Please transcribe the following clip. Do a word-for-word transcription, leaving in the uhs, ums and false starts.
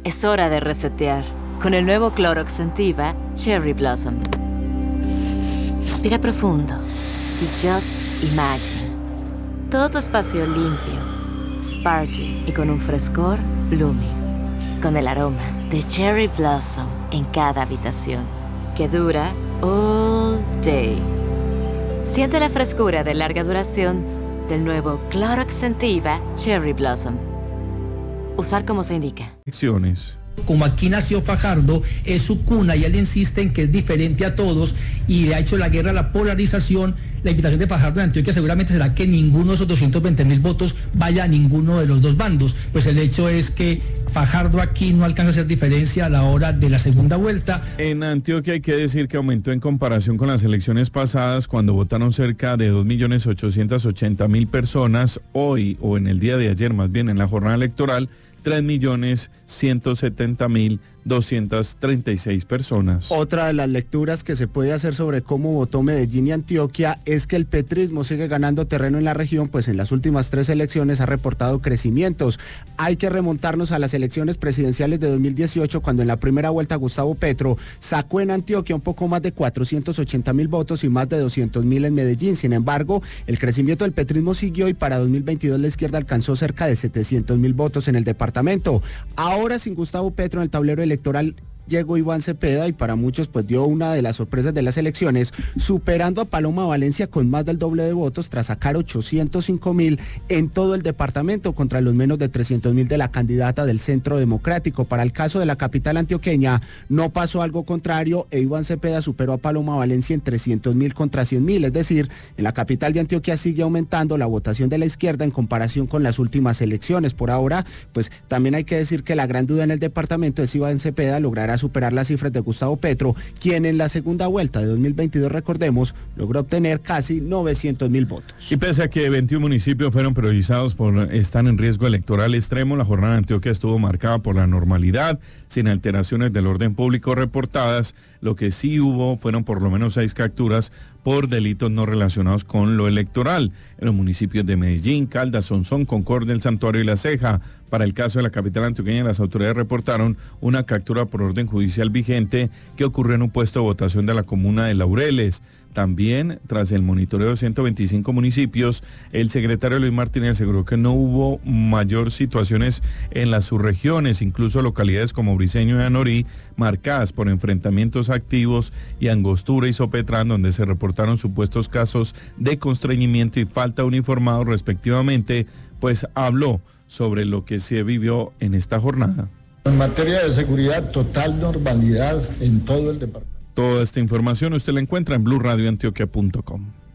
Es hora de resetear con el nuevo Clorox Scentiva Cherry Blossom. Respira profundo y just imagine. Todo tu espacio limpio, sparkling y con un frescor blooming. Con el aroma de Cherry Blossom en cada habitación, que dura all day. Siente la frescura de larga duración del nuevo Clorox Scentiva Cherry Blossom. Usar como se indica. Como aquí nació Fajardo, es su cuna y él insiste en que es diferente a todos y le ha hecho la guerra a la polarización. La invitación de Fajardo en Antioquia seguramente será que ninguno de esos doscientos veinte mil votos vaya a ninguno de los dos bandos. Pues el hecho es que Fajardo aquí no alcanza a hacer diferencia a la hora de la segunda vuelta. En Antioquia hay que decir que aumentó en comparación con las elecciones pasadas, cuando votaron cerca de dos millones ochocientos ochenta mil personas. Hoy, o en el día de ayer más bien, en la jornada electoral, tres millones ciento setenta mil doscientas treinta y seis personas. Otra de las lecturas que se puede hacer sobre cómo votó Medellín y Antioquia es que el petrismo sigue ganando terreno en la región, pues en las últimas tres elecciones ha reportado crecimientos. Hay que remontarnos a las elecciones presidenciales de dos mil dieciocho, cuando en la primera vuelta Gustavo Petro sacó en Antioquia un poco más de cuatrocientos ochenta mil votos y más de doscientos mil en Medellín. Sin embargo, el crecimiento del petrismo siguió y para dos mil veintidós la izquierda alcanzó cerca de setecientos mil votos en el departamento. Ahora, sin Gustavo Petro en el tablero electoral, llegó Iván Cepeda y para muchos pues dio una de las sorpresas de las elecciones, superando a Paloma Valencia con más del doble de votos tras sacar ochocientos cinco mil en todo el departamento contra los menos de trescientos mil de la candidata del Centro Democrático. Para el caso de la capital antioqueña no pasó algo contrario e Iván Cepeda superó a Paloma Valencia en trescientos mil contra cien mil, es decir, en la capital de Antioquia sigue aumentando la votación de la izquierda en comparación con las últimas elecciones. Por ahora, pues también hay que decir que la gran duda en el departamento es si Iván Cepeda logrará superar las cifras de Gustavo Petro, quien en la segunda vuelta de dos mil veintidós, recordemos, logró obtener casi novecientos mil votos. Y pese a que veintiún municipios fueron priorizados por estar en riesgo electoral extremo, la jornada de Antioquia estuvo marcada por la normalidad, sin alteraciones del orden público reportadas. Lo que sí hubo fueron por lo menos seis capturas por delitos no relacionados con lo electoral en los municipios de Medellín, Caldas, Sonsón, Concordia, El Santuario y La Ceja. Para el caso de la capital antioqueña, las autoridades reportaron una captura por orden judicial vigente que ocurrió en un puesto de votación de la comuna de Laureles. También, tras el monitoreo de ciento veinticinco municipios, el secretario Luis Martínez aseguró que no hubo mayor situaciones en las subregiones, incluso localidades como Briceño y Anorí, marcadas por enfrentamientos activos, y Angostura y Sopetrán, donde se reportaron supuestos casos de constreñimiento y falta uniformado respectivamente. Pues habló sobre lo que se vivió en esta jornada. En materia de seguridad, total normalidad en todo el departamento. Toda esta información usted la encuentra en blue radio antioquia punto com.